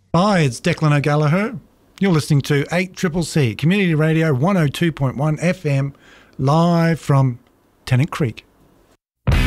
Hi, it's Declan O'Gallagher. You're listening to 8CCC, Community Radio 102.1 FM, live from Tennant Creek.